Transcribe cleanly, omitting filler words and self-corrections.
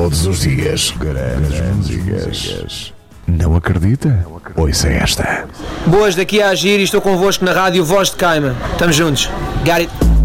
Todos os dias, grandes músicas. Não acredita? Ouça esta. Boas, daqui a Agir e estou convosco na rádio Voz de Caima. Estamos juntos. Got it.